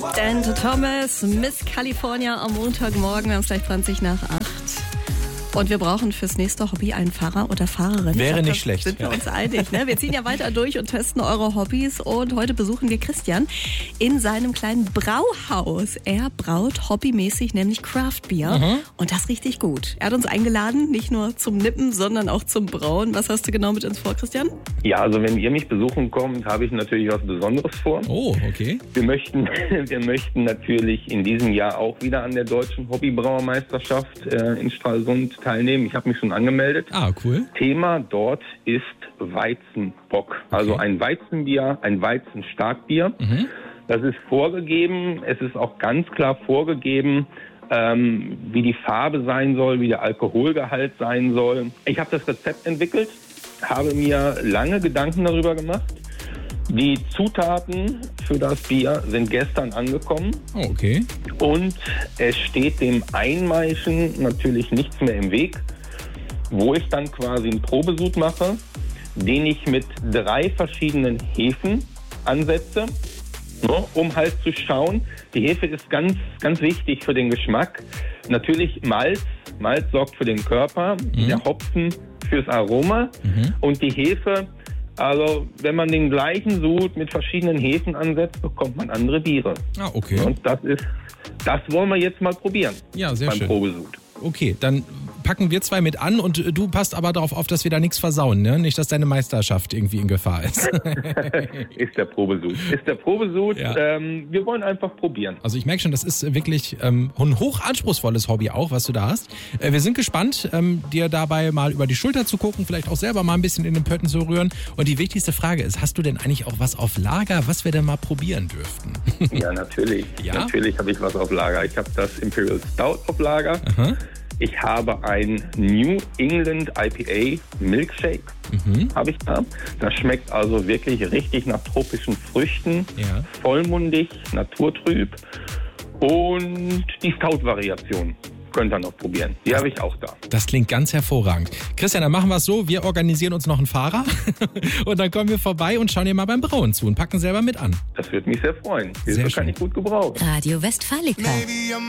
Dan Thomas, Miss California am Montagmorgen. Wir haben es gleich 20 nach 8. Und wir brauchen fürs nächste Hobby einen Fahrer oder Fahrerin. Wäre nicht schlecht. Sind wir uns einig. Ne? Wir ziehen ja weiter durch und testen eure Hobbys. Und heute besuchen wir Christian in seinem kleinen Brauhaus. Er braut hobbymäßig nämlich Craft Beer. Und das richtig gut. Er hat uns eingeladen, nicht nur zum Nippen, sondern auch zum Brauen. Was hast du genau mit uns vor, Christian? Ja, also wenn ihr mich besuchen kommt, habe ich natürlich was Besonderes vor. Oh, okay. Wir möchten natürlich in diesem Jahr auch wieder an der Deutschen Hobbybrauermeisterschaft in Stralsund teilnehmen. Ich habe mich schon angemeldet. Ah, cool. Thema dort ist Weizenbock. Also ein Weizenbier, ein Weizenstarkbier. Das ist vorgegeben. Es ist auch ganz klar vorgegeben, wie die Farbe sein soll, wie der Alkoholgehalt sein soll. Ich habe das Rezept entwickelt, habe mir lange Gedanken darüber gemacht. Die Zutaten für das Bier sind gestern angekommen. Oh, okay. Und es steht dem Einmeischen natürlich nichts mehr im Weg, wo ich dann quasi einen Probesud mache, den ich mit 3 verschiedenen Hefen ansetze, um halt zu schauen. Die Hefe ist ganz, ganz wichtig für den Geschmack. Natürlich Malz. Malz sorgt für den Körper, der Hopfen fürs Aroma und die Hefe. Also, wenn man den gleichen Sud mit verschiedenen Hefen ansetzt, bekommt man andere Biere. Ah, okay. Und das wollen wir jetzt mal probieren. Ja, sehr beim schön. Probesud. Okay, dann packen wir 2 mit an und du passt aber darauf auf, dass wir da nichts versauen, ne? Nicht, dass deine Meisterschaft irgendwie in Gefahr ist. Ist der Probesud. Ja. Wir wollen einfach probieren. Also ich merke schon, das ist wirklich ein hochanspruchsvolles Hobby auch, was du da hast. Wir sind gespannt, dir dabei mal über die Schulter zu gucken, vielleicht auch selber mal ein bisschen in den Pötten zu rühren. Und die wichtigste Frage ist, hast du denn eigentlich auch was auf Lager, was wir denn mal probieren dürften? Ja, natürlich. Ja? Natürlich habe ich was auf Lager. Ich habe das Imperial Stout auf Lager. Aha. Ich habe ein New England IPA Milkshake, habe ich da. Das schmeckt also wirklich richtig nach tropischen Früchten, Ja. vollmundig, naturtrüb. Und die Stout-Variation könnt ihr noch probieren. Die habe ich auch da. Das klingt ganz hervorragend. Christian, dann machen wir es so, wir organisieren uns noch einen Fahrer und dann kommen wir vorbei und schauen dir mal beim Brauen zu und packen selber mit an. Das würde mich sehr freuen. Sehr Das schön. kann ich gut gebrauchen. Radio Westfalica.